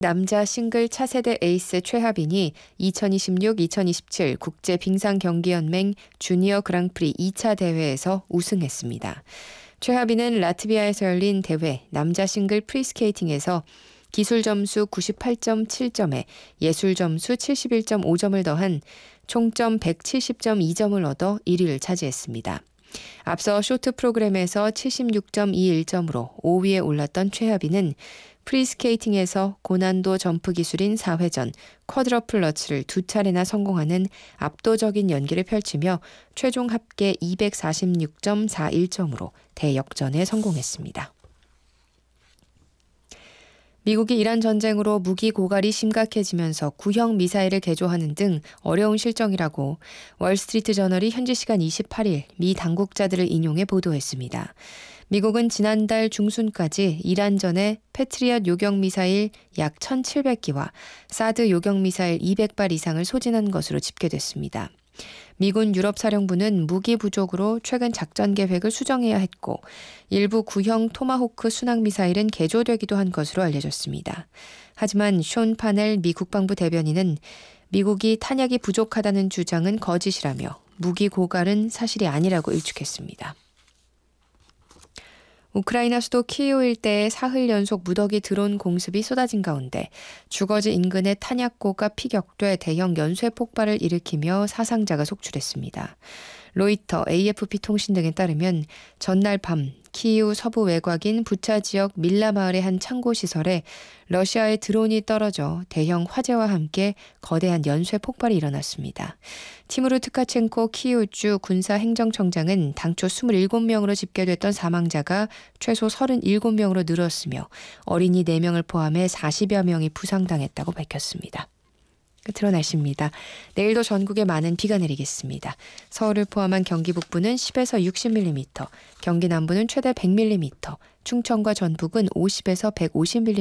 남자 싱글 차세대 에이스 최하빈이 2026-2027 국제 빙상 경기연맹 주니어 그랑프리 2차 대회에서 우승했습니다. 최하빈은 라트비아에서 열린 대회 남자 싱글 프리스케이팅에서 기술 점수 98.7점에 예술 점수 71.5점을 더한 총점 170.2점을 얻어 1위를 차지했습니다. 앞서 쇼트 프로그램에서 76.21점으로 5위에 올랐던 최하빈은 프리스케이팅에서 고난도 점프 기술인 4회전 쿼드러플 러츠를 2차례나 성공하는 압도적인 연기를 펼치며 최종 합계 246.41점으로 대역전에 성공했습니다. 미국이 이란 전쟁으로 무기 고갈이 심각해지면서 구형 미사일을 개조하는 등 어려운 실정이라고 월스트리트 저널이 현지 시간 28일 미 당국자들을 인용해 보도했습니다. 미국은 지난달 중순까지 이란전에 패트리엇 요격미사일 약 1,700기와 사드 요격미사일 200발 이상을 소진한 것으로 집계됐습니다. 미군 유럽사령부는 무기 부족으로 최근 작전 계획을 수정해야 했고 일부 구형 토마호크 순항미사일은 개조되기도 한 것으로 알려졌습니다. 하지만 숀 파넬 미 국방부 대변인은 미국이 탄약이 부족하다는 주장은 거짓이라며 무기 고갈은 사실이 아니라고 일축했습니다. 우크라이나 수도 키이우 일대에 사흘 연속 무더기 드론 공습이 쏟아진 가운데 주거지 인근의 탄약고가 피격돼 대형 연쇄 폭발을 일으키며 사상자가 속출했습니다. 로이터, AFP 통신 등에 따르면 전날 밤 키이우 서부 외곽인 부차 지역 밀라 마을의 한 창고 시설에 러시아의 드론이 떨어져 대형 화재와 함께 거대한 연쇄 폭발이 일어났습니다. 티무르 트카첸코 키이우주 군사행정청장은 당초 27명으로 집계됐던 사망자가 최소 37명으로 늘었으며 어린이 4명을 포함해 40여 명이 부상당했다고 밝혔습니다. 끝으로 날씨입니다. 내일도 전국에 많은 비가 내리겠습니다. 서울을 포함한 경기 북부는 10에서 60mm, 경기 남부는 최대 100mm, 충청과 전북은 50에서 150mm